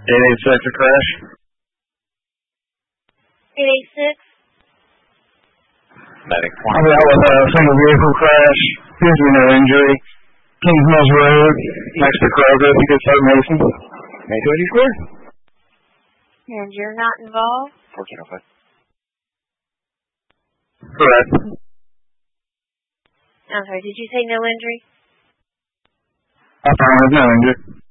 886 a crash. 886. Medic. I'll be out with a single vehicle crash. Seems to be no injury. Kings Mills Road, next to Kroger, if you could start Mason. 820 square? And you're not involved? 1405. Correct. I'm sorry, did you say no injury? I found there's no injury.